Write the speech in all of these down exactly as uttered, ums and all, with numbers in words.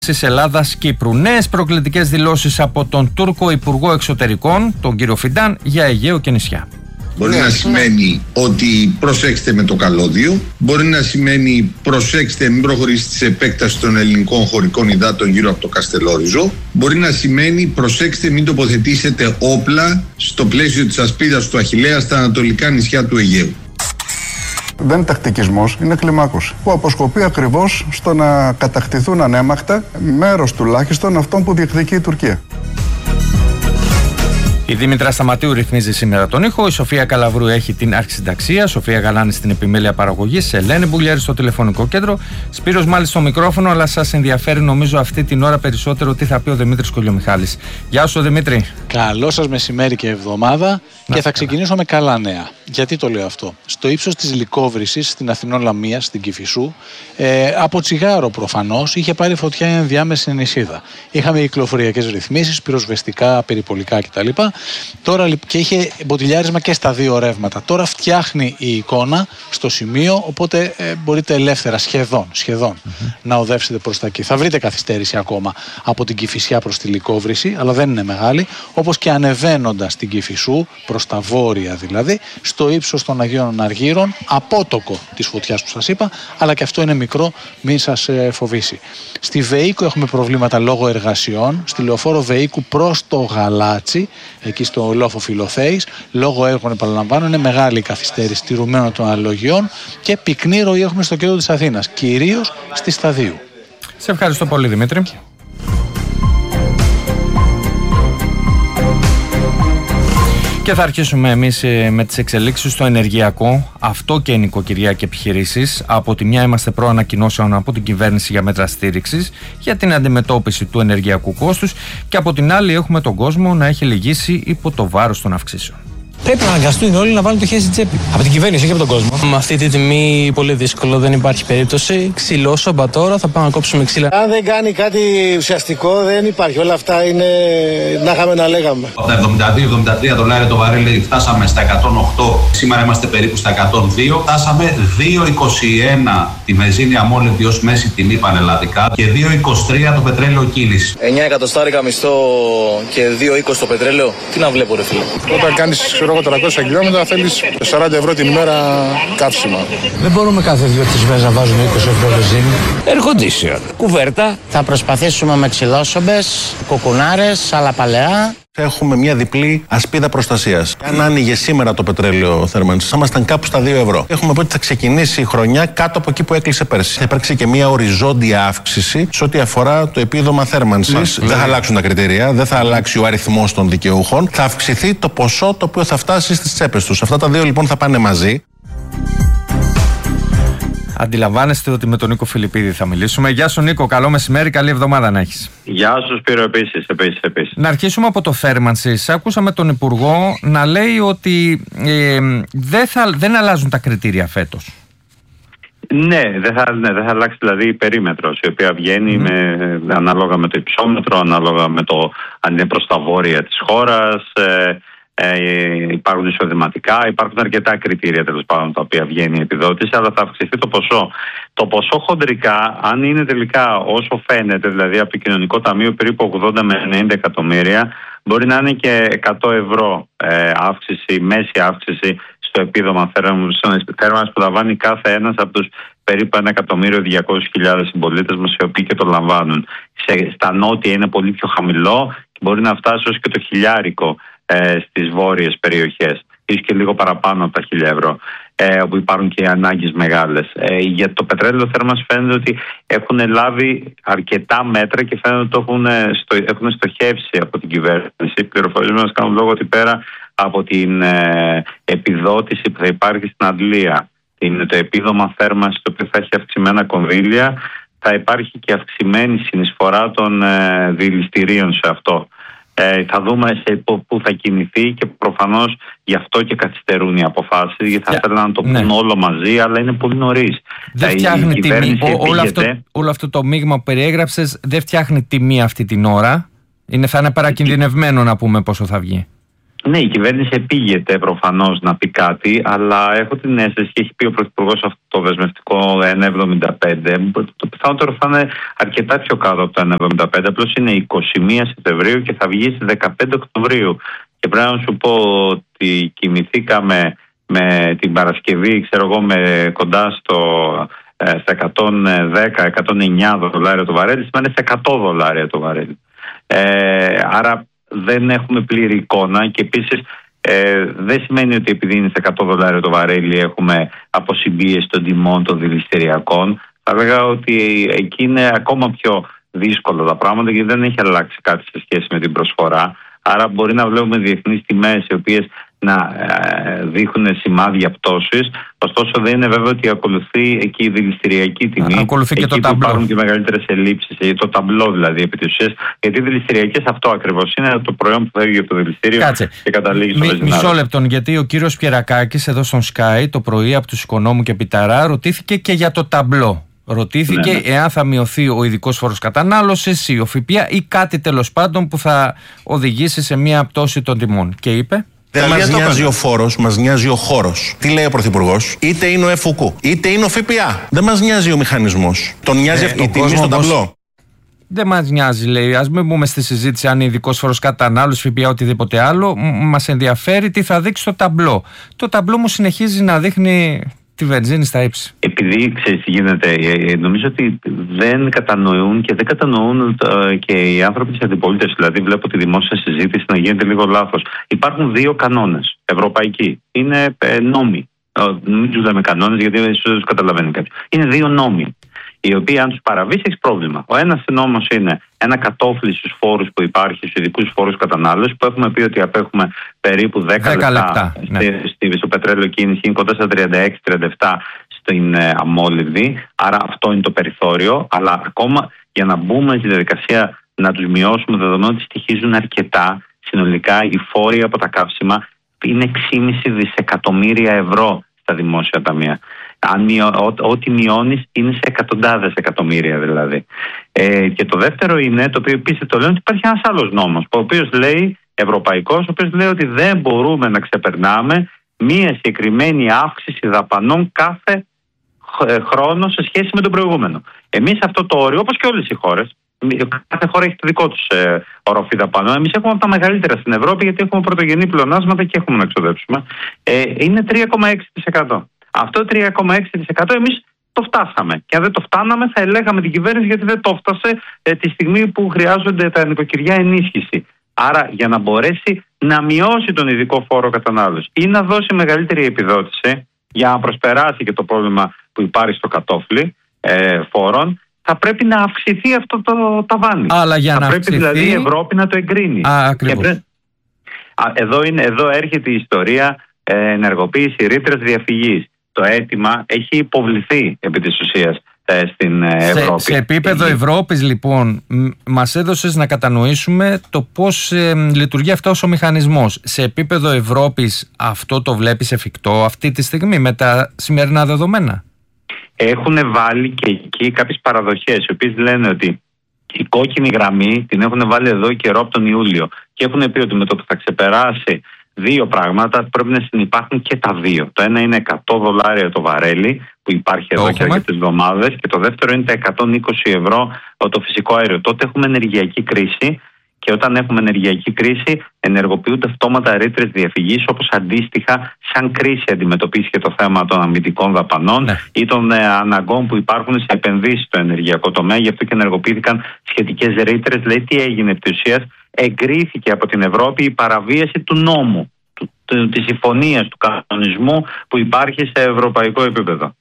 της Ελλάδας-Κύπρου. Νέες προκλητικές δηλώσεις από τον Τούρκο Υπουργό Εξωτερικών, τον κύριο Φιντάν, για Αιγαίο και νησιά. Μπορεί να σημαίνει ότι προσέξτε με το καλώδιο, μπορεί να σημαίνει προσέξτε μην προχωρήσετε σε επέκταση των ελληνικών χωρικών υδάτων γύρω από το Καστελόριζο, μπορεί να σημαίνει προσέξτε μην τοποθετήσετε όπλα στο πλαίσιο της ασπίδας του Αχιλλέα στα ανατολικά νησιά του Αιγαίου. Δεν είναι τακτικισμός, είναι κλιμάκωση, που αποσκοπεί ακριβώς στο να κατακτηθούν ανέμακτα μέρος τουλάχιστον αυτών που διεκδικεί η Τουρκία. Η Δήμητρα Σταματίου ρυθμίζει σήμερα τον ήχο. Η Σοφία Καλαβρού έχει την αρχισυνταξία. Σοφία Γαλάνη στην επιμέλεια παραγωγής. Ελένη Μπουλιάρη στο τηλεφωνικό κέντρο. Σπύρος Μάλης στο μικρόφωνο. Αλλά σας ενδιαφέρει νομίζω αυτή την ώρα περισσότερο τι θα πει ο Δημήτρης Κολιομιχάλης. Γεια σου, Δημήτρη. Καλό σας μεσημέρι και εβδομάδα. Να, και θα ξεκινήσω με καλά νέα. Γιατί το λέω αυτό? Στο ύψος της Λυκόβρησης στην Αθηνών Λαμίας, στην Κηφισού, ε, από τσιγάρο προφανώς, είχε πάρει φωτιά η ενδιάμεση νησίδα. Είχαμε κυκλοφοριακές ρυθμίσεις, πυροσβεστικά, περιπολικά κτλ. Τώρα, και είχε μποτιλιάρισμα και στα δύο ρεύματα. Τώρα φτιάχνει η εικόνα στο σημείο, οπότε ε, μπορείτε ελεύθερα σχεδόν, σχεδόν mm-hmm. να οδεύσετε προς τα εκεί. Θα βρείτε καθυστέρηση ακόμα από την Κηφισιά προς τη Λυκόβρηση, αλλά δεν είναι μεγάλη, όπως και ανεβαίνοντας την Κηφισού, προς τα βόρεια δηλαδή, στο ύψος των Αγίων Αργύρων, απότοκο της φωτιάς που σας είπα, αλλά και αυτό είναι μικρό, μην σας ε, φοβήσει. Στη Βεΐκο έχουμε προβλήματα λόγω εργασιών, στη λεωφόρο Βεΐκου προς το Γαλάτσι, εκεί στο λόφο Φιλοθέης, λόγω έργων επαναλαμβάνω, είναι μεγάλη η καθυστέρηση στηρουμένων των αλλογιών και πυκνή ροή έχουμε στο κέντρο της Αθήνας, κυρίως στη Σταδίου. Σε ευχαριστώ πολύ, Δημήτρη. Και θα αρχίσουμε εμείς με τις εξελίξεις στο ενεργειακό, αυτό και νοικοκυριά και επιχειρήσεις. Από τη μια είμαστε προανακοινώσεων από την κυβέρνηση για μέτρα στήριξης για την αντιμετώπιση του ενεργειακού κόστους και από την άλλη έχουμε τον κόσμο να έχει λυγίσει υπό το βάρος των αυξήσεων. Πρέπει να αναγκαστούν όλοι να βάλουν το χέρι στην τσέπη. Από την κυβέρνηση, όχι από τον κόσμο. Με αυτή τη τιμή πολύ δύσκολο, δεν υπάρχει περίπτωση. Ξυλόσομπα τώρα, θα πάμε να κόψουμε ξύλα. Αν δεν κάνει κάτι ουσιαστικό, δεν υπάρχει. Όλα αυτά είναι να είχαμε να λέγαμε. Από τα εβδομήντα δύο εβδομήντα τρία δολάρια το βαρέλι φτάσαμε στα εκατόν οκτώ. Σήμερα είμαστε περίπου στα εκατόν δύο. Φτάσαμε δύο είκοσι ένα τη βενζίνη αμόλυντη ως μέση τιμή πανελλαδικά και δύο είκοσι τρία το πετρέλαιο κύλης. εννιά εκατοστάρικα μισθό και δύο είκοσι το πετρέλαιο. Τι να βλέπω, ρε φίλε. Όταν κάνεις τριακόσια χιλιόμετρα θέλεις σαράντα ευρώ την ημέρα καύσιμα. Δεν μπορούμε κάθε δύο-τρεις μέρες να βάζουμε είκοσι ευρώ βενζίνη. Air condition, κουβέρτα. Θα προσπαθήσουμε με ξυλόσομπες, κουκουνάρες, άλλα παλαιά. Έχουμε μια διπλή ασπίδα προστασίας. Αν άνοιγε σήμερα το πετρέλαιο θέρμανσης, θα ήμασταν κάπου στα δύο ευρώ. Έχουμε πει ότι θα ξεκινήσει η χρονιά κάτω από εκεί που έκλεισε πέρσι. Θα υπάρξει και μια οριζόντια αύξηση σε ό,τι αφορά το επίδομα θέρμανσης. Δεν θα αλλάξουν τα κριτήρια, δεν θα αλλάξει ο αριθμός των δικαιούχων. Θα αυξηθεί το ποσό το οποίο θα φτάσει στις τσέπες τους. Αυτά τα δύο λοιπόν θα πάνε μαζί. Αντιλαμβάνεστε ότι με τον Νίκο Φιλιππίδη θα μιλήσουμε. Γεια σου, Νίκο. Καλό μεσημέρι, καλή εβδομάδα να έχεις. Γεια σου, Σπύρο, επίσης, επίσης, επίσης. Να αρχίσουμε από το θέρμανσης. Ακούσαμε τον Υπουργό να λέει ότι ε, δεν, θα, δεν αλλάζουν τα κριτήρια φέτος. Ναι, δεν θα, ναι, δεν θα αλλάξει δηλαδή η περίμετρος, η οποία βγαίνει mm. με, ανάλογα με το υψόμετρο, ανάλογα με το αν είναι προς τα βόρεια της χώρας. Ε, Ε, υπάρχουν εισοδηματικά, υπάρχουν αρκετά κριτήρια τέλος πάντων τα οποία βγαίνει η επιδότηση, αλλά θα αυξηθεί το ποσό. Το ποσό χοντρικά, αν είναι τελικά όσο φαίνεται, δηλαδή από το Κοινωνικό Ταμείο περίπου ογδόντα με ενενήντα εκατομμύρια, μπορεί να είναι και εκατό ευρώ ε, αύξηση, μέση αύξηση στο επίδομα θέρμανσης που λαμβάνει κάθε ένας από τους περίπου ένα εκατομμύριο διακόσιες χιλιάδες συμπολίτες μας, οι οποίοι και το λαμβάνουν. Σε, στα νότια είναι πολύ πιο χαμηλό και μπορεί να φτάσει ως και το χιλιάρικο στις βόρειες περιοχές, ίσως και λίγο παραπάνω από τα χίλια ευρώ, ε, όπου υπάρχουν και ανάγκες μεγάλες. Ε, για το πετρέλαιο θέρμανσης φαίνεται ότι έχουν λάβει αρκετά μέτρα και φαίνεται ότι το έχουν, στο, έχουν στοχεύσει από την κυβέρνηση. Οι πληροφορίες μας κάνουν λόγο ότι πέρα από την ε, επιδότηση που θα υπάρχει στην Αντλία, είναι το επίδομα θέρμανσης το οποίο θα έχει αυξημένα κονδύλια, θα υπάρχει και αυξημένη συνεισφορά των ε, δηληστηρίων σε αυτό. Ε, θα δούμε σε πού θα κινηθεί και προφανώς γι' αυτό και καθυστερούν οι αποφάσεις, γιατί θα ήθελαν να το πούν ναι. όλο μαζί, αλλά είναι πολύ νωρίς. Δεν ε, φτιάχνει τιμή. Όλο αυτό, όλο αυτό το μείγμα που περιέγραψες δεν φτιάχνει τιμή αυτή την ώρα. Είναι, θα είναι παρακινδυνευμένο να πούμε πόσο θα βγει. Ναι, η κυβέρνηση επήγεται προφανώς να πει κάτι, αλλά έχω την αίσθηση και έχει πει ο Πρωθυπουργός αυτό το δεσμευτικό ένα κόμμα εβδομήντα πέντε. Το πιθανότερο θα είναι αρκετά πιο κάτω από το ένα κόμμα εβδομήντα πέντε. Απλώς είναι είκοσι μία Σεπτεμβρίου και θα βγει στις δεκαπέντε Οκτωβρίου. Και πρέπει να σου πω ότι κοιμηθήκαμε με την Παρασκευή, ξέρω εγώ, με κοντά στο, στα εκατόν δέκα εκατόν εννιά δολάρια το βαρέλι, σήμερα είναι σε εκατό δολάρια το βαρέλι. Ε, άρα δεν έχουμε πλήρη εικόνα και επίσης ε, δεν σημαίνει ότι επειδή είναι σε εκατό δολάρια το βαρέλι έχουμε αποσυμπίεση των τιμών των δηληστηριακών. Θα λέγα ότι εκεί είναι ακόμα πιο δύσκολο τα πράγματα γιατί δεν έχει αλλάξει κάτι σε σχέση με την προσφορά. Άρα μπορεί να βλέπουμε διεθνείς τιμές οι οποίες να ε, δείχνουν σημάδια πτώσης. Ωστόσο δεν είναι βέβαιο ότι ακολουθεί εκεί η δηληστηριακή τιμή. Ακολουθεί και εκεί το ταμπλό. Υπάρχουν και μεγαλύτερες ελλείψεις. Το ταμπλό δηλαδή επί της ουσίας. Γιατί οι δηληστηριακές αυτό ακριβώς είναι το προϊόν που φεύγει από το δηληστήριο. Κάτσε. Και καταλήγει στο βενζινάδικο. Μισό λεπτό, γιατί ο κύριος Πιερακάκης εδώ στον Sky το πρωί από τους Οικονόμου και Πιταρά ρωτήθηκε και για το ταμπλό. Ρωτήθηκε ναι, ναι. εάν θα μειωθεί ο ειδικός φόρος κατανάλωσης ή ο ΦΠΑ ή κάτι τέλος πάντων που θα οδηγήσει σε μια πτώση των τιμών. Και είπε. Δεν μας νοιάζει ο φόρος, μας νοιάζει ο χώρος. Τι λέει ο Πρωθυπουργός, είτε είναι ο ΕΦΟΚΟΥ, είτε είναι ο ΦΠΑ. Δεν μας νοιάζει ο μηχανισμός. Τον νοιάζει ε, η τιμή στο ταμπλό. Δεν μας νοιάζει, λέει. Ας μην μπούμε στη συζήτηση αν είναι ειδικός φόρος κατανάλωσης, ΦΠΑ, οτιδήποτε άλλο. Μας ενδιαφέρει τι θα δείξει το ταμπλό. Το ταμπλό μου συνεχίζει να δείχνει τη βενζίνη στα ύψη. Επειδή ξέρεις τι γίνεται, νομίζω ότι δεν κατανοούν και δεν κατανοούν και οι άνθρωποι της αντιπολίτευσης. Δηλαδή, βλέπω τη δημόσια συζήτηση να γίνεται λίγο λάθος. Υπάρχουν δύο κανόνες ευρωπαϊκοί. Είναι νόμοι. Μην τους λέμε κανόνες, γιατί δεν τους καταλαβαίνει κάποιος. Είναι δύο νόμοι, οι οποίοι αν τους παραβείς έχεις πρόβλημα. Ο ένας νόμος είναι ένα κατόφλι στους φόρους που υπάρχει, στους ειδικούς φόρους κατανάλωσης, που έχουμε πει ότι απέχουμε περίπου δέκα, δέκα λεπτά, λεπτά ναι. στη, στο πετρέλαιο κίνηση, είναι κοντά στα τριάντα έξι τριάντα επτά στην ε, αμόλυβδη. Άρα αυτό είναι το περιθώριο. Αλλά ακόμα για να μπούμε στη διαδικασία να τους μειώσουμε, δεδομένου ότι στοιχίζουν αρκετά, συνολικά οι φόροι από τα καύσιμα είναι έξι κόμμα πέντε δισεκατομμύρια ευρώ στα δημόσια ταμεία. Αν μειώ, ό, ό,τι μειώνεις είναι σε εκατοντάδες εκατομμύρια δηλαδή. Ε, και το δεύτερο είναι, το οποίο επίσης το λένε, ότι υπάρχει ένας άλλος νόμος, ο οποίος λέει, ευρωπαϊκός, ο οποίος λέει ότι δεν μπορούμε να ξεπερνάμε μία συγκεκριμένη αύξηση δαπανών κάθε χρόνο σε σχέση με τον προηγούμενο. Εμείς αυτό το όριο, όπως και όλες οι χώρες, κάθε χώρα έχει το δικό τους ε, οροφή δαπανών. Εμείς έχουμε από τα μεγαλύτερα στην Ευρώπη, γιατί έχουμε πρωτογενή πλεονάσματα και έχουμε να εξοδέψουμε. Ε, είναι τρία κόμμα έξι τοις εκατό. Αυτό το τρία κόμμα έξι τοις εκατό εμείς το φτάσαμε. Και αν δεν το φτάναμε, θα ελέγαμε την κυβέρνηση γιατί δεν το φτάσε ε, τη στιγμή που χρειάζονται τα νοικοκυριά ενίσχυση. Άρα, για να μπορέσει να μειώσει τον ειδικό φόρο κατανάλωση ή να δώσει μεγαλύτερη επιδότηση για να προσπεράσει και το πρόβλημα που υπάρχει στο κατόφλι ε, φόρων, θα πρέπει να αυξηθεί αυτό το ταβάνι. Αλλά για θα να πρέπει αυξηθεί... δηλαδή η Ευρώπη να το εγκρίνει. Α, ακριβώς. Πρέ... Α, εδώ, είναι, εδώ έρχεται η ιστορία ε, ενεργοποίηση ρήτρας διαφυγής. Το αίτημα έχει υποβληθεί επί της ουσίας ε, στην Ευρώπη. Σε, σε επίπεδο ε, Ευρώπης λοιπόν μας έδωσες να κατανοήσουμε το πώς ε, λειτουργεί αυτός ο μηχανισμός. Σε επίπεδο Ευρώπης αυτό το βλέπεις εφικτό αυτή τη στιγμή με τα σημερινά δεδομένα? Έχουν βάλει και εκεί κάποιες παραδοχές, οι οποίες λένε ότι η κόκκινη γραμμή την έχουν βάλει εδώ καιρό από τον Ιούλιο και έχουν πει ότι με το που θα ξεπεράσει δύο πράγματα πρέπει να συνυπάρχουν και τα δύο. Το ένα είναι εκατό δολάρια το βαρέλι που υπάρχει εδώ oh, και αρκετές εβδομάδες και το δεύτερο είναι τα εκατόν είκοσι ευρώ το φυσικό αέριο. Τότε έχουμε ενεργειακή κρίση και όταν έχουμε ενεργειακή κρίση ενεργοποιούνται αυτόματα ρήτρες διαφυγής, όπως αντίστοιχα σαν κρίση αντιμετωπίσει και το θέμα των αμυντικών δαπανών ναι. ή των ε, αναγκών που υπάρχουν σε επενδύσεις στο ενεργειακό τομέα. Γι' αυτό και ενεργοποιήθηκαν σχετικές ρήτρες. Δηλαδή τι έγινε επί της ουσίας? Εγκρίθηκε από την Ευρώπη η παραβίαση του νόμου, του, του, της συμφωνίας, του κανονισμού που υπάρχει σε ευρωπαϊκό επίπεδο.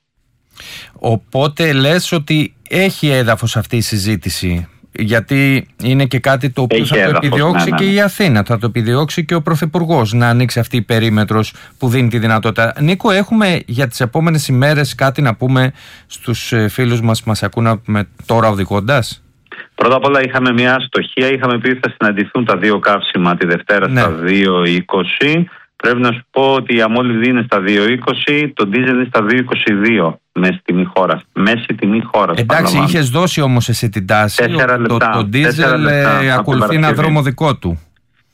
Οπότε λες ότι έχει έδαφος αυτή η συζήτηση, γιατί είναι και κάτι το οποίο έχει θα έδαφος, το επιδιώξει ναι, ναι. και η Αθήνα, θα το επιδιώξει και ο Πρωθυπουργός να ανοίξει αυτή η περίμετρος που δίνει τη δυνατότητα. Νίκο, έχουμε για τις επόμενες ημέρες κάτι να πούμε στους φίλους μας που μας ακούν να πούμε τώρα οδηγώντας? Πρώτα απ' όλα είχαμε μια αστοχία, είχαμε πει ότι θα συναντηθούν τα δύο καύσιμα τη Δευτέρα ναι. στα δύο είκοσι. Πρέπει να σου πω ότι η αμόλυβδη είναι στα δύο είκοσι, το ντίζελ είναι στα δύο είκοσι δύο μέση τιμή χώρας. Μέση τιμή χώρας. Εντάξει, είχες δώσει όμως εσύ την τάση. Τέσσερα λεπτά. Το, το ντίζελ ακολουθεί ένα δρόμο δικό του.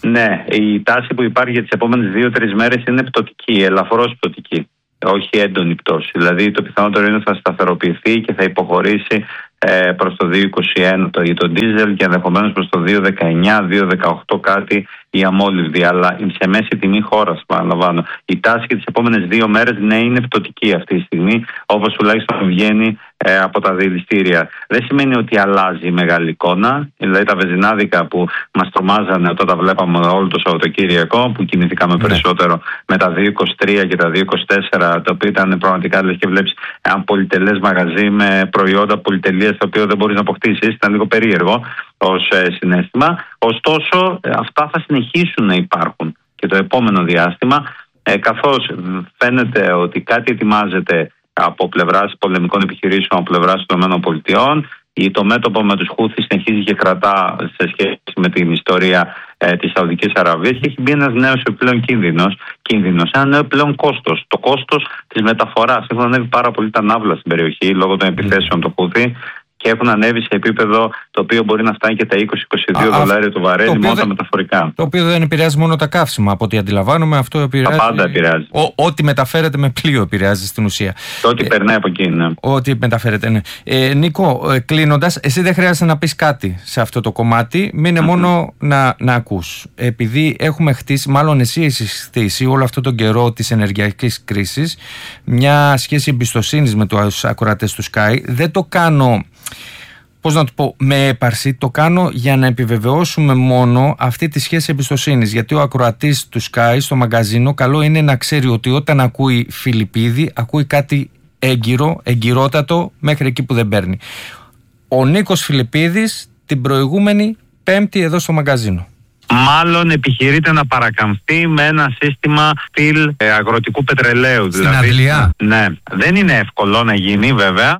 Ναι, η τάση που υπάρχει για τις επόμενες δύο τρεις μέρες είναι πτωτική, ελαφρώς πτωτική. Όχι έντονη πτώση. Δηλαδή το πιθανότερο είναι ότι θα σταθεροποιηθεί και θα υποχωρήσει ε, προς το δύο είκοσι ένα το, το ντίζελ και ενδεχομένως προς το δύο δεκαεννιά δύο δεκαοκτώ κάτι η αμόλυβδη. Αλλά σε μέση τιμή χώρας, παραλαμβάνω. Η τάση και τις επόμενες δύο μέρες ναι, είναι πτωτική αυτή τη στιγμή, όπως τουλάχιστον βγαίνει ε, από τα δηληστήρια. Δεν σημαίνει ότι αλλάζει η μεγάλη εικόνα. Δηλαδή τα βενζινάδικα που μας τρομάζανε όταν τα βλέπαμε όλο το Σαββατοκύριακο, που κινηθήκαμε ναι. περισσότερο με τα δύο είκοσι τρία και τα δύο είκοσι τέσσερα, τα οποία ήταν πραγματικά λες και βλέπεις ένα πολυτελές μαγαζί με προϊόντα πολυτελείας τα οποία δεν μπορείς να αποκτήσεις. Ήταν λίγο περίεργο ως ε, συναίσθημα. Ωστόσο, ε, αυτά θα συνεχίσουν να υπάρχουν και το επόμενο διάστημα, ε, καθώς φαίνεται ότι κάτι ετοιμάζεται από πλευράς πολεμικών επιχειρήσεων, από πλευράς των ΗΠΑ. Το μέτωπο με τους Χούθι συνεχίζει και κρατά σε σχέση με την ιστορία ε, της Σαουδικής Αραβίας και έχει μπει ένας νέος επιπλέον κίνδυνος, κίνδυνος, ένα νέο επιπλέον κόστος. Το κόστος της μεταφοράς. Έχουν ανέβει πάρα πολύ τα ναύλα στην περιοχή λόγω των επιθέσεων των Χούθι και έχουν ανέβει σε επίπεδο το οποίο μπορεί να φτάνει και τα είκοσι με είκοσι δύο δολάρια το βαρέλι μόνο τα μεταφορικά. Το οποίο δεν επηρεάζει μόνο τα καύσιμα, από ό,τι αντιλαμβάνομαι. Αυτό επηρεάζει. Τα πάντα επηρεάζει. Ο, ό,τι μεταφέρεται με πλοίο επηρεάζει στην ουσία. Το ό,τι ε, περνάει από εκεί, ναι. Ό,τι μεταφέρεται, ναι. Ε, Νίκο, ε, κλείνοντας, εσύ δεν χρειάζεται να πεις κάτι σε αυτό το κομμάτι. Μείνε mm-hmm. μόνο να, να ακούς. Επειδή έχουμε χτίσει, μάλλον εσύ έχεις χτίσει όλο αυτό τον καιρό της ενεργειακής κρίσης, μια σχέση εμπιστοσύνης με τους ακροατές του Sky. Δεν το κάνω. Πώς να το πω, με έπαρση, το κάνω για να επιβεβαιώσουμε μόνο αυτή τη σχέση εμπιστοσύνης. Γιατί ο ακροατής του Sky στο μαγκαζίνο καλό είναι να ξέρει ότι όταν ακούει Φιλιππίδη, ακούει κάτι έγκυρο, εγκυρότατο, μέχρι εκεί που δεν παίρνει. Ο Νίκος Φιλιππίδης την προηγούμενη Πέμπτη εδώ στο μαγκαζίνο. Μάλλον επιχειρείται να παρακαμφθεί με ένα σύστημα στυλ ε, αγροτικού πετρελαίου. Στην δηλαδή, Αγγλία. Ναι, δεν είναι εύκολο να γίνει βέβαια.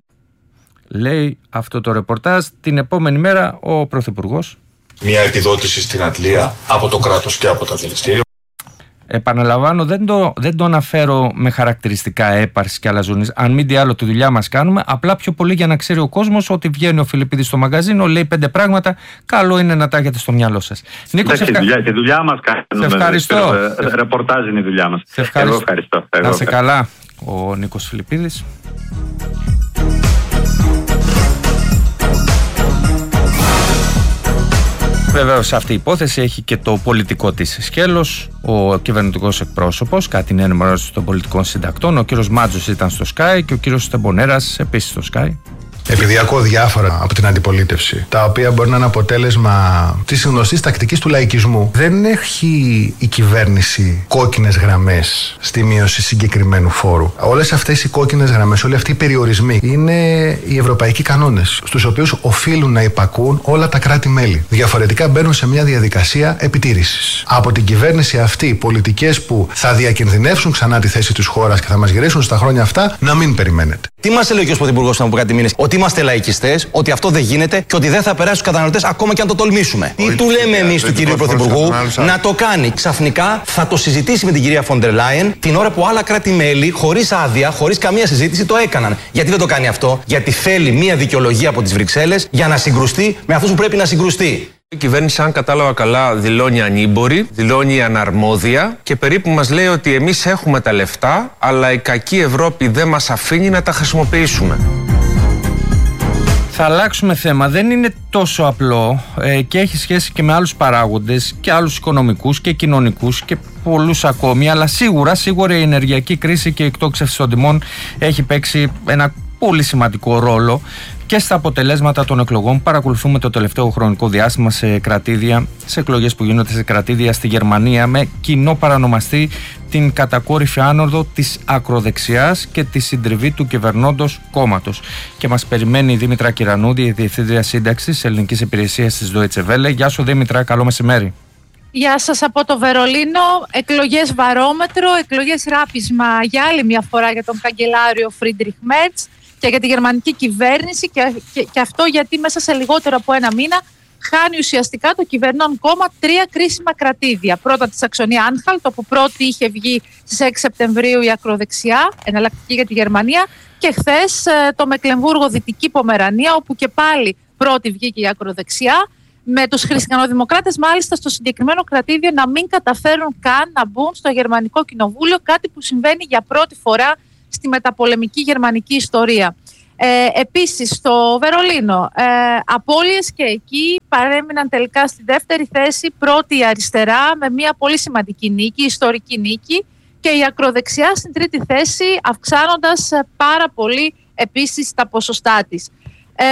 Λέει αυτό το ρεπορτάζ την επόμενη μέρα ο Πρωθυπουργός. Μια επιδότηση στην Αγγλία από το κράτος και από τα δηληστήρια. Επαναλαμβάνω, δεν το, δεν το αναφέρω με χαρακτηριστικά έπαρση και αλαζονής. Αν μη τι άλλο, τη δουλειά μας κάνουμε. Απλά πιο πολύ για να ξέρει ο κόσμος ότι βγαίνει ο Φιλιππίδης στο μαγκαζίνο, λέει πέντε πράγματα. Καλό είναι να τα έχετε στο μυαλό σας. Νίκο, σε ευχα... τη δουλειά μας κάνουμε. Σε ευχαριστώ. Ρεπορτάζ είναι η δουλειά μας. Σε ευχαριστώ. Εγώ ευχαριστώ. Εγώ να είσαι καλά, ο Νίκος Φιλιππίδης. Βεβαίως σε αυτή η υπόθεση έχει και το πολιτικό της σκέλος. Ο κυβερνητικός εκπρόσωπος, κατά την ενημέρωση των πολιτικών συντακτών, ο κύριος Μάτζος ήταν στο Sky και ο κύριος Στεμπονέρας επίσης στο Sky. Επειδή ακούω διάφορα από την αντιπολίτευση, τα οποία μπορεί να είναι αποτέλεσμα της γνωστής τακτικής του λαϊκισμού, δεν έχει η κυβέρνηση κόκκινες γραμμές στη μείωση συγκεκριμένου φόρου. Όλες αυτές οι κόκκινες γραμμές, όλοι αυτοί οι περιορισμοί είναι οι ευρωπαϊκοί κανόνες, στους οποίους οφείλουν να υπακούν όλα τα κράτη-μέλη. Διαφορετικά μπαίνουν σε μια διαδικασία επιτήρησης. Από την κυβέρνηση αυτή, πολιτικές που θα διακινδυνεύσουν ξανά τη θέση της χώρας και θα μας γυρίσουν στα χρόνια αυτά, να μην περιμένετε. Τι μας έλεγε ο Πρωθυπουργός πριν από κάτι μήνες? Ότι είμαστε λαϊκιστές, ότι αυτό δεν γίνεται και ότι δεν θα περάσει στους καταναλωτές ακόμα και αν το τολμήσουμε. Τι του λέμε εμείς του κυρίου Πρωθυπουργού? Να το κάνει. Ξαφνικά θα το συζητήσει με την κυρία Φοντερ Λάιεν την ώρα που άλλα κράτη-μέλη, χωρίς άδεια, χωρίς καμία συζήτηση, το έκαναν. Γιατί δεν το κάνει αυτό? Γιατί θέλει μία δικαιολογία από τις Βρυξέλλες για να συγκρουστεί με αυτούς που πρέπει να συγκρουστεί. Η κυβέρνηση, αν κατάλαβα καλά, δηλώνει ανήμπορη, δηλώνει αναρμόδια και περίπου μας λέει ότι εμείς έχουμε τα λεφτά, αλλά η κακή Ευρώπη δεν μας αφήνει να τα χρησιμοποιήσουμε. Θα αλλάξουμε θέμα. Δεν είναι τόσο απλό ε, και έχει σχέση και με άλλους παράγοντες και άλλους οικονομικούς και κοινωνικούς και πολλούς ακόμη, αλλά σίγουρα, σίγουρα η ενεργειακή κρίση και η εκτόξευση των τιμών έχει παίξει ένα πολύ σημαντικό ρόλο και στα αποτελέσματα των εκλογών που παρακολουθούμε το τελευταίο χρονικό διάστημα σε κρατήδια, σε εκλογές που γίνονται σε κρατήδια στη Γερμανία, με κοινό παρανομαστή την κατακόρυφη άνοδο της ακροδεξιάς και τη συντριβή του κυβερνώντος κόμματος. Και μας περιμένει η Δήμητρα Κυρανούδη, η Διευθύντρια Σύνταξης της Ελληνικής Υπηρεσίας της Deutsche Welle. Γεια σου Δήμητρα, καλό μεσημέρι. Γεια σας από το Βερολίνο. Εκλογές βαρόμετρο, εκλογές ράπισμα για άλλη μια φορά για τον καγκελάριο Φρίντριχ Μέρτς και για τη γερμανική κυβέρνηση και, και, και αυτό γιατί μέσα σε λιγότερο από ένα μήνα χάνει ουσιαστικά το κυβερνών κόμμα τρία κρίσιμα κρατήδια. Πρώτα τη Σαξονία Άνχαλτ, όπου πρώτη είχε βγει στις έξι Σεπτεμβρίου η ακροδεξιά, εναλλακτική για τη Γερμανία, και χθες το Μεκλεμβούργο Δυτική Πομερανία, όπου και πάλι πρώτη βγήκε η ακροδεξιά. με τους χριστιανοδημοκράτες μάλιστα στο συγκεκριμένο κρατήδιο να μην καταφέρουν καν να μπουν στο Γερμανικό Κοινοβούλιο, κάτι που συμβαίνει για πρώτη φορά στη μεταπολεμική γερμανική ιστορία. Ε, επίσης στο Βερολίνο ε, απώλειες και εκεί παρέμειναν τελικά στη δεύτερη θέση, πρώτη η αριστερά με μια πολύ σημαντική νίκη, ιστορική νίκη, και η ακροδεξιά στην τρίτη θέση, αυξάνοντας πάρα πολύ επίσης τα ποσοστά της. Ε,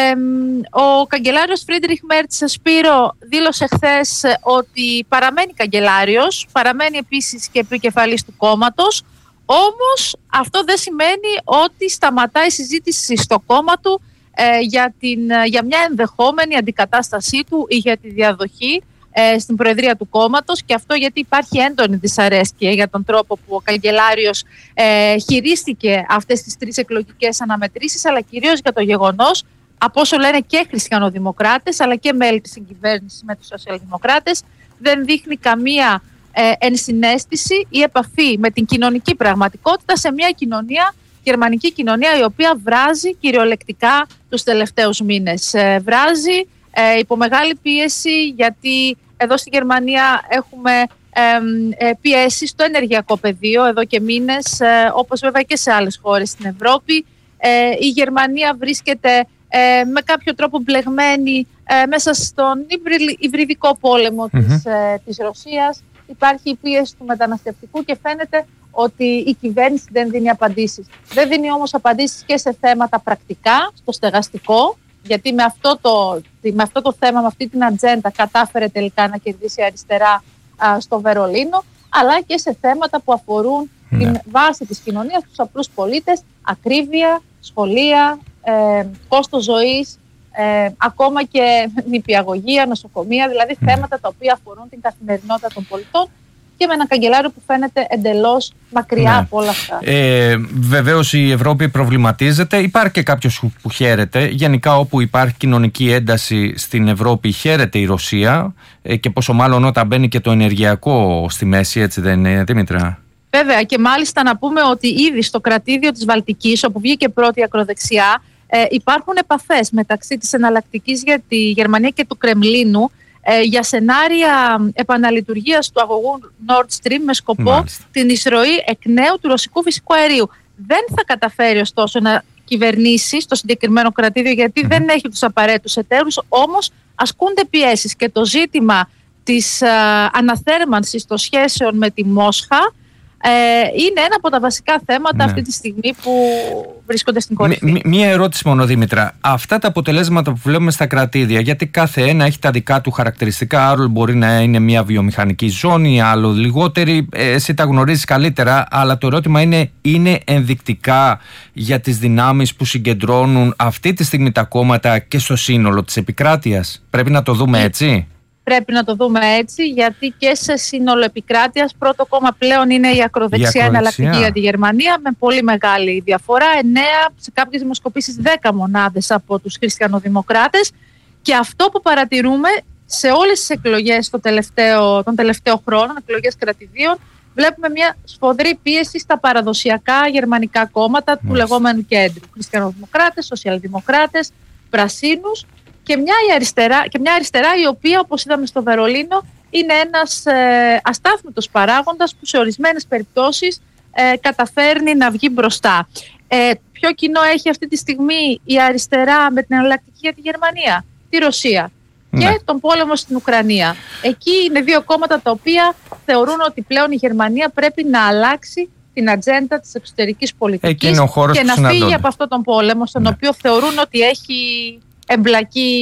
ο καγκελάριος Φρίντριχ Μέρτς, Σπύρο, δήλωσε χθες ότι παραμένει καγκελάριος, παραμένει επίσης και επικεφαλής του κόμματος, όμως αυτό δεν σημαίνει ότι σταματάει η συζήτηση στο κόμμα του ε, για, την, για μια ενδεχόμενη αντικατάστασή του ή για τη διαδοχή ε, στην προεδρία του κόμματος, και αυτό γιατί υπάρχει έντονη δυσαρέσκεια για τον τρόπο που ο καγκελάριος ε, χειρίστηκε αυτές τις τρεις εκλογικές αναμετρήσεις, αλλά κυρίως για το γεγονός, από όσο λένε και χριστιανοδημοκράτες αλλά και μέλη της συγκυβέρνησης με τους σοσιαλδημοκράτες, δεν δείχνει καμία ε, ενσυναίσθηση ή επαφή με την κοινωνική πραγματικότητα σε μια κοινωνία, γερμανική κοινωνία, η οποία βράζει κυριολεκτικά τους τελευταίους μήνες. Ε, βράζει ε, υπό μεγάλη πίεση, γιατί εδώ στη Γερμανία έχουμε ε, ε, πιέσει στο ενεργειακό πεδίο εδώ και μήνες, ε, όπως βέβαια και σε άλλες χώρες στην Ευρώπη. Ε, η Γερμανία βρίσκεται Ε, με κάποιο τρόπο μπλεγμένη ε, μέσα στον υβριδικό πόλεμο mm-hmm. της, ε, της Ρωσίας. Υπάρχει η πίεση του μεταναστευτικού και φαίνεται ότι η κυβέρνηση δεν δίνει απαντήσεις. Δεν δίνει όμως απαντήσεις και σε θέματα πρακτικά, στο στεγαστικό, γιατί με αυτό το, με αυτό το θέμα, με αυτή την ατζέντα κατάφερε τελικά να κερδίσει αριστερά α, στο Βερολίνο, αλλά και σε θέματα που αφορούν mm-hmm. την βάση της κοινωνίας, τους απλούς πολίτες, ακρίβεια, σχολεία, Ε, κόστος ζωής, ε, ακόμα και νηπιαγωγεία, νοσοκομεία, δηλαδή mm. θέματα τα οποία αφορούν την καθημερινότητα των πολιτών, και με έναν καγκελάριο που φαίνεται εντελώς μακριά ναι. από όλα αυτά. Ε, βεβαίως η Ευρώπη προβληματίζεται. Υπάρχει και κάποιος που χαίρεται. Γενικά, όπου υπάρχει κοινωνική ένταση στην Ευρώπη, χαίρεται η Ρωσία, ε, και πόσο μάλλον όταν μπαίνει και το ενεργειακό στη μέση, έτσι δεν είναι, Δήμητρα? Βέβαια, και μάλιστα να πούμε ότι ήδη στο κρατήδιο της Βαλτικής, όπου βγήκε πρώτη η ακροδεξιά, ε, υπάρχουν επαφές μεταξύ της εναλλακτικής για τη Γερμανία και του Κρεμλίνου ε, για σενάρια επαναλειτουργίας του αγωγού Nord Stream με σκοπό μάλιστα. την εισρωή εκ νέου του ρωσικού φυσικού αερίου. Δεν θα καταφέρει ωστόσο να κυβερνήσει στο συγκεκριμένο κρατήδιο, γιατί mm-hmm. δεν έχει τους απαραίτητους εταίρους, όμως ασκούνται πιέσεις, και το ζήτημα της α, αναθέρμανσης των σχέσεων με τη Μόσχα Ε, είναι ένα από τα βασικά θέματα ναι. αυτή τη στιγμή που βρίσκονται στην κορυφή. Μία ερώτηση μόνο, Δήμητρα. Αυτά τα αποτελέσματα που βλέπουμε στα κρατήδια, γιατί κάθε ένα έχει τα δικά του χαρακτηριστικά, άλλο μπορεί να είναι μια βιομηχανική ζώνη, άλλο λιγότερη, εσύ τα γνωρίζεις καλύτερα, αλλά το ερώτημα είναι, είναι ενδεικτικά για τις δυνάμεις που συγκεντρώνουν αυτή τη στιγμή τα κόμματα και στο σύνολο της επικράτειας? Πρέπει να το δούμε έτσι? Πρέπει να το δούμε έτσι, γιατί και σε σύνολο επικράτειας πρώτο κόμμα πλέον είναι η ακροδεξιά εναλλακτική για τη Γερμανία, με πολύ μεγάλη διαφορά, εννέα, σε κάποιες δημοσκοπήσεις δέκα μονάδες από τους χριστιανοδημοκράτες. Και αυτό που παρατηρούμε σε όλες τις εκλογές το τελευταίο, τον τελευταίο χρόνο, εκλογές κρατηδίων, βλέπουμε μια σφοδρή πίεση στα παραδοσιακά γερμανικά κόμματα του λεγόμενου κέντρου. Χριστιανοδημοκράτες, σοσιαλδημοκράτες, πρασίνους. Και μια, η αριστερά, και μια αριστερά η οποία, όπως είδαμε στο Βερολίνο, είναι ένας ε, αστάθμητος παράγοντας που σε ορισμένες περιπτώσεις ε, καταφέρνει να βγει μπροστά. Ε, ποιο κοινό έχει αυτή τη στιγμή η αριστερά με την εναλλακτική για τη Γερμανία? Τη Ρωσία ναι. και τον πόλεμο στην Ουκρανία. Εκεί είναι δύο κόμματα τα οποία θεωρούν ότι πλέον η Γερμανία πρέπει να αλλάξει την ατζέντα της εξωτερικής πολιτικής και να φύγει από αυτόν τον πόλεμο, στον ναι. οποίο θεωρούν ότι έχει εμπλακεί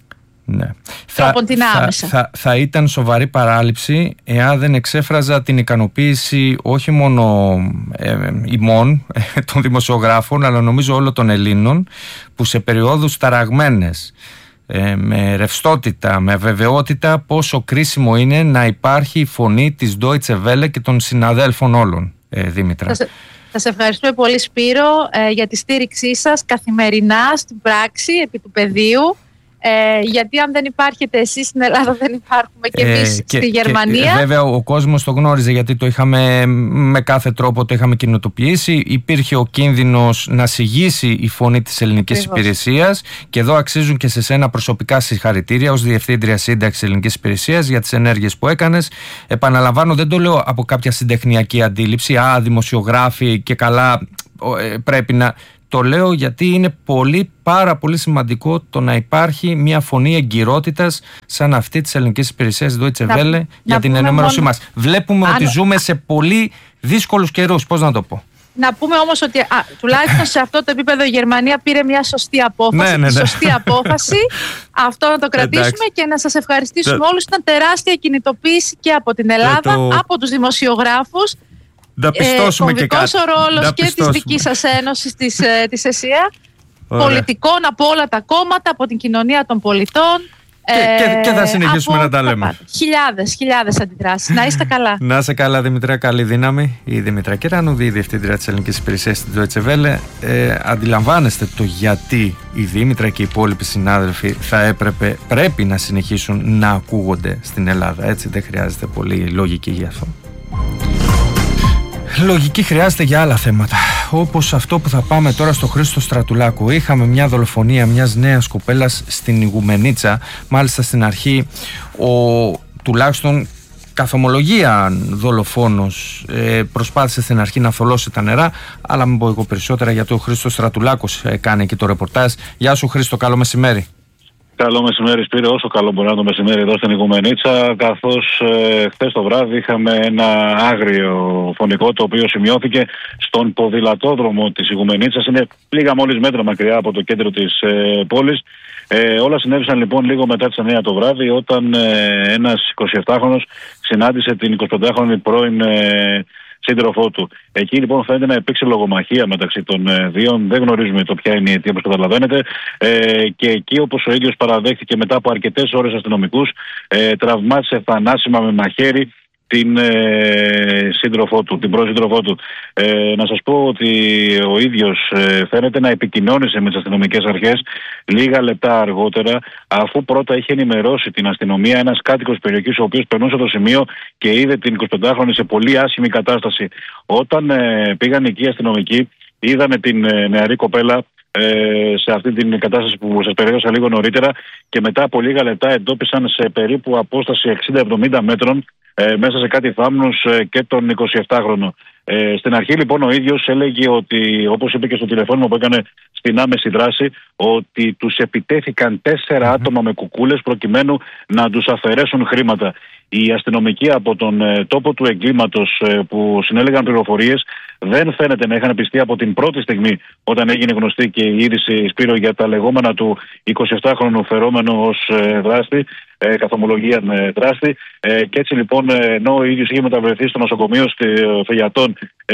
ναι. τρόπον την άμεσα. Θα, θα, θα ήταν σοβαρή παράληψη εάν δεν εξέφραζα την ικανοποίηση όχι μόνο ε, ημών, ε, των δημοσιογράφων, αλλά νομίζω όλων των Ελλήνων, που σε περιόδους ταραγμένες, ε, με ρευστότητα, με βεβαιότητα, πόσο κρίσιμο είναι να υπάρχει η φωνή της Deutsche Welle και των συναδέλφων όλων, ε, Δήμητρα. Θα, θα σε ευχαριστούμε πολύ, Σπύρο, ε, για τη στήριξή σας καθημερινά στην πράξη επί του πεδίου. Ε, γιατί αν δεν υπάρχετε εσείς στην Ελλάδα, δεν υπάρχουμε και εμείς ε, και, στη Γερμανία. Και, βέβαια ο κόσμος το γνώριζε, γιατί το είχαμε με κάθε τρόπο το είχαμε κοινοτοποιήσει. Υπήρχε ο κίνδυνος να συγγύσει η φωνή της ελληνικής Ακριβώς. υπηρεσίας, και εδώ αξίζουν και σε σένα προσωπικά συγχαρητήρια ως Διευθύντρια Σύνταξης Ελληνικής Υπηρεσίας για τις ενέργειες που έκανες. Επαναλαμβάνω, δεν το λέω από κάποια συντεχνιακή αντίληψη, α, δημοσιογράφοι και καλά ε, πρέπει να... Το λέω γιατί είναι πολύ, πάρα πολύ σημαντικό το να υπάρχει μια φωνή εγκυρότητας σαν αυτή της Ελληνικής Υπηρεσίας Deutsche Welle για να την ενημέρωσή μόνο... μας. Βλέπουμε αν... ότι ζούμε σε πολύ δύσκολους καιρούς, πώς να το πω. Να πούμε όμως ότι α, τουλάχιστον σε αυτό το επίπεδο η Γερμανία πήρε μια σωστή απόφαση. Ναι, ναι, ναι. Σωστή απόφαση. Αυτό να το κρατήσουμε. Εντάξει. Και να σας ευχαριστήσουμε όλους. Ήταν τεράστια κινητοποίηση και από την Ελλάδα, το... από τους δημοσιογράφους. Να πιστώσουμε ε, και κάτι. Ο ρόλος και της δικής σας ένωσης της, ε, της ΕΣΥΑ, πολιτικών από όλα τα κόμματα, από την κοινωνία των πολιτών. Και, ε, και, και θα συνεχίσουμε να τα λέμε. Χιλιάδες, χιλιάδες αντιδράσεις. Να είστε καλά. Να είστε καλά, Δημητρία, καλή δύναμη. Η Δημητρία Κεράνουδη, η Διευθύντρια της Ελληνικής Υπηρεσίας της Deutsche Welle. Ε, αντιλαμβάνεστε το γιατί η Δήμητρα και οι υπόλοιποι συνάδελφοι θα έπρεπε, πρέπει να συνεχίσουν να ακούγονται στην Ελλάδα. Έτσι, δεν χρειάζεται πολύ λογική γι' αυτό. Λογική χρειάζεται για άλλα θέματα, όπως αυτό που θα πάμε τώρα στο Χρήστο Στρατουλάκου. Είχαμε μια δολοφονία μιας νέας κοπέλας στην Ιγουμενίτσα. Μάλιστα στην αρχή ο τουλάχιστον καθομολογία δολοφόνος ε, προσπάθησε στην αρχή να θολώσει τα νερά, αλλά μην πω εγώ περισσότερα, γιατί ο Χρήστος Στρατουλάκος κάνει και το ρεπορτάζ. Γεια σου Χρήστο, καλό μεσημέρι. Καλό μεσημέρι Σπύρο, όσο καλό μπορεί να το μεσημέρι εδώ στην Ιγουμενίτσα, καθώς ε, χθες το βράδυ είχαμε ένα άγριο φωνικό το οποίο σημειώθηκε στον ποδηλατόδρομο της Ιγουμενίτσας. Είναι λίγα μόλις μέτρα μακριά από το κέντρο της ε, πόλης. Ε, όλα συνέβησαν λοιπόν λίγο μετά τις εννιά το βράδυ, όταν ε, ένας εικοσιεπτάχρονος συνάντησε την εικοσιπεντάχρονη πρώην ε, σύντροφό του. Εκεί λοιπόν φαίνεται να υπήρξε λογομαχία μεταξύ των ε, δύο. Δεν γνωρίζουμε το ποια είναι η αιτία, όπως καταλαβαίνετε. Ε, και εκεί, όπως ο ίδιος παραδέχτηκε μετά από αρκετές ώρες αστυνομικούς, ε, τραυμάτισε θανάσιμα με μαχαίρι την ε, σύντροφό του, την πρώην σύντροφό του. Ε, να σας πω ότι ο ίδιος ε, φαίνεται να επικοινώνησε με τις αστυνομικές αρχές λίγα λεπτά αργότερα, αφού πρώτα είχε ενημερώσει την αστυνομία ένας κάτοικος περιοχής, ο οποίος περνούσε το σημείο και είδε την εικοσιπεντάχρονη σε πολύ άσχημη κατάσταση. Όταν ε, πήγαν εκεί οι αστυνομικοί, είδανε την ε, νεαρή κοπέλα σε αυτή την κατάσταση που σας περιέγραψα λίγο νωρίτερα, και μετά από λίγα λεπτά εντόπισαν σε περίπου απόσταση εξήντα εβδομήντα μέτρων ε, μέσα σε κάτι θάμνους ε, και τον εικοσιεπτάχρονο. Ε, στην αρχή λοιπόν ο ίδιος έλεγε ότι, όπως είπε και στο τηλεφώνημα που έκανε στην άμεση δράση, ότι τους επιτέθηκαν τέσσερα άτομα με κουκούλες προκειμένου να τους αφαιρέσουν χρήματα. Οι αστυνομικοί από τον ε, τόπο του εγκλήματος ε, που συνέλεγαν πληροφορίες δεν φαίνεται να είχαν πιστεί από την πρώτη στιγμή, όταν έγινε γνωστή και η είδηση, Σπύρο, για τα λεγόμενα του εικοσιεπτάχρονου φερόμενου ως ε, δράστη, ε, καθομολογία με δράστη. Ε, και έτσι λοιπόν, ε, ενώ ο ίδιος είχε μεταβρεθεί στο νοσοκομείο Φεγιατών,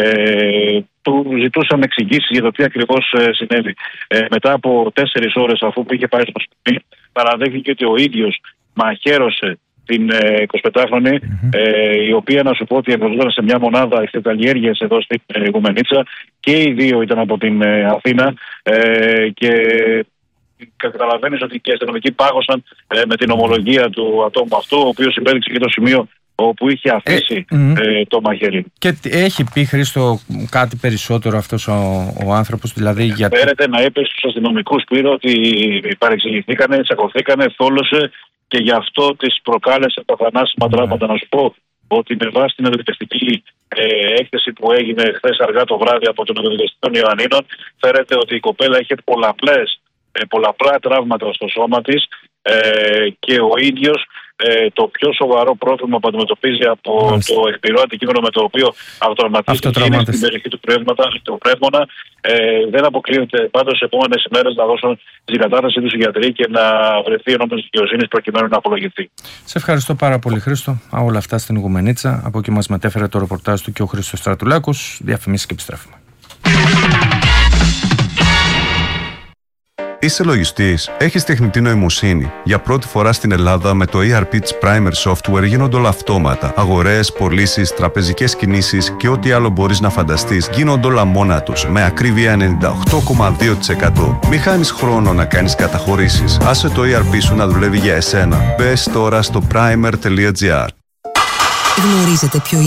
ε, του ζητούσαν εξηγήσεις για το τι ακριβώς ε, συνέβη. Ε, μετά από τέσσερις ώρες αφού πήγε πάει στο νοσοκομείο, παραδέχθηκε ότι ο ίδιος μαχαίρωσε την ε, εικοσιπεντάχρονη, mm-hmm. ε, η οποία, να σου πω, ότι εργαζόταν σε μια μονάδα εκτεταλιέργειας εδώ στην ε, Ιγουμενίτσα, και οι δύο ήταν από την ε, Αθήνα, ε, και καταλαβαίνεις ότι και οι αστυνομικοί πάγωσαν ε, με την ομολογία του ατόμου αυτού, ο οποίος υπέδειξε και το σημείο όπου είχε αφήσει ε, mm-hmm. ε, το μαχαίρι. Και έχει πει, Χρήστο, κάτι περισσότερο αυτός ο, ο άνθρωπος, δηλαδή γιατί... Φέρεται να είπε στους αστυνομικούς, Σπύρο, ότι παρεξηγηθήκανε, τσακωθήκανε, θόλωσε, και γι' αυτό τις προκάλεσε τα θανάσιμα τραύματα. Να σου πω ότι με βάση την αντιδικαστική ε, έκθεση που έγινε χθες αργά το βράδυ από τον αντιδικαστή των Ιωαννίνων, φέρεται ότι η κοπέλα είχε πολλαπλές, ε, πολλαπλά τραύματα στο σώμα της, ε, και ο ίδιος ε, το πιο σοβαρό πρόβλημα που αντιμετωπίζει από Μάλιστα. το εκπληρώ αντικείμενο με το οποίο αυτοραυματίστηκε είναι στην περιοχή του Πνεύμονα. Ε, δεν αποκλείεται πάντως σε επόμενες ημέρες να δώσουν την κατάθεση του γιατροί και να βρεθεί ενώπιον της δικαιοσύνης προκειμένου να απολογηθεί. Σε ευχαριστώ πάρα πολύ, Χρήστο. Όλα αυτά στην Ιγουμενίτσα. Από εκεί μας μετέφερε το ρεπορτάζ του και ο Χρήστος Στρατουλάκος. Διαφημίσεις και επιστρέφουμε. Είσαι λογιστής, έχεις τεχνητή νοημοσύνη. Για πρώτη φορά στην Ελλάδα με το ι αρ πι της Primer Software γίνονται όλα αυτόματα. Αγορές, πωλήσεις, τραπεζικές κινήσεις και ό,τι άλλο μπορείς να φανταστείς γίνονται όλα μόνα τους, με ακρίβεια ενενήντα οκτώ κόμμα δύο τοις εκατό. Μη χάνεις χρόνο να κάνεις καταχωρήσεις. Άσε το ι αρ πι σου να δουλεύει για εσένα. Μπες τώρα στο primer τελεία τζι άρ. Γνωρίζετε ποιο